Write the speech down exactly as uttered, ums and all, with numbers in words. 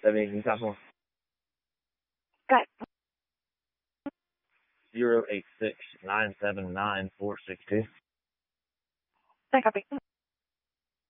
seventeen top one. Got it. Zero eight six nine seven nine four six two. Thank copy.